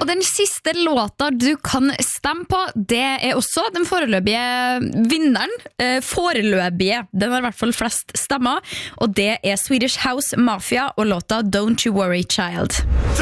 Og den siste låta du kan stemme på, det også den foreløpige vinneren. Foreløpige, den har I hvert fall flest stemmer, og det Swedish House Mafia og låta Don't You Worry Child.